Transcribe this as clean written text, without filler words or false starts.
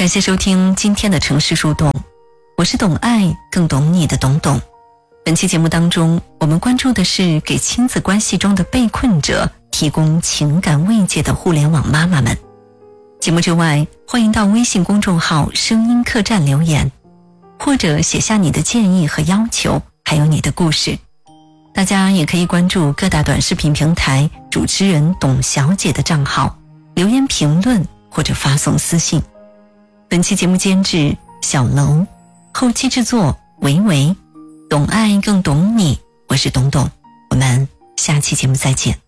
感谢收听今天的城市树洞，我是懂爱更懂你的董董。本期节目当中，我们关注的是给亲子关系中的被困者提供情感慰藉的互联网妈妈们。节目之外，欢迎到微信公众号声音客栈留言，或者写下你的建议和要求，还有你的故事。大家也可以关注各大短视频平台主持人董小姐的账号，留言评论或者发送私信。本期节目监制小楼，后期制作维维，懂爱更懂你，我是董董，我们下期节目再见。